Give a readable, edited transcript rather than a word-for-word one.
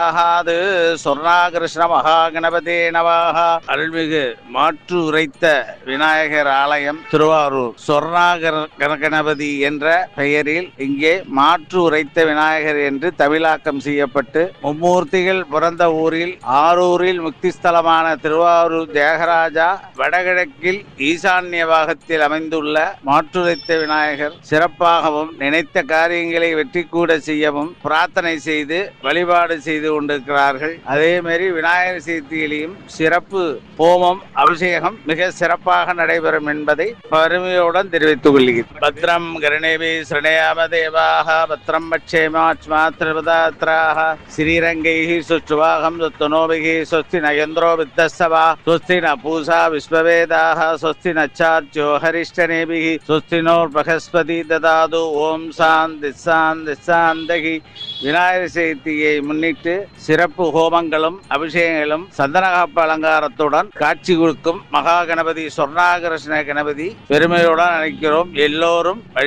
ஆகாது சொர்ணாகிருஷ்ண மகாகணபதி நமஹ. அருள்மிகு மாற்று உரைத்த விநாயகர் ஆலயம் திருவாரூர் சொர்ணாகணபதி என்ற பெயரில் இங்கே மாற்று உரைத்த விநாயகர் என்று தமிழாக்கம் செய்யப்பட்டு மும்மூர்த்திகள் பிறந்த ஊரில் ஆரூரில் முக்திஸ்தலமான திருவாரூர் தியாகராஜா வடகிழக்கில் ஈசான்ய பாகத்தில் அமைந்துள்ள மாற்றுரைத்த விநாயகர் சிறப்பாகவும் நினைத்த காரியங்களை வெற்றி கூட செய்யவும் பிரார்த்தனை செய்து வழிபாடு செய்து கொண்டிருக்கிறார்கள். அதே மாதிரி விநாயகர் சதுர்த்தியிலும் சிறப்பு ஹோமம் அபிஷேகம் மிக சிறப்பாக நடைபெறும் என்பதை பெருமையுடன் தெரிவித்துக் கொள்கிறேன். பத்ரம் கருணேபி ஸ்ரணேயாம தேவாக பத்ரம் பட்சேமாத்மாத்ரபதாத்ராக ஸ்ரீரங்கைஹி சுஷ்டுவாகம் சுத்தனோபிஹி ஸ்வஸ்தி நயந்திரோ வித்தஸ்தவா ஸ்வஸ்தி ந பூசா விஸ்வவேதாக ஸ்வஸ்தி நச்சார்ச்சோ ஹரிஷ்டனேபிஹி ஸ்வஸ்தி நோர் பகஸ்பதி ததாது. ஓம் சாந்தி சாந்தி சாந்தகி. விநாயகர் சதுர்த்தியை முன்னிட்டு சிறப்பு ஹோமங்களும் அபிஷேகங்களும் சந்தனகாப்பு அலங்காரத்துடன் காட்சி கொடுக்கும் மகா கணபதி சொர்ணாகிருஷ்ண கணபதி பெருமையுடன் அழைக்கிறோம். எல்லோரும்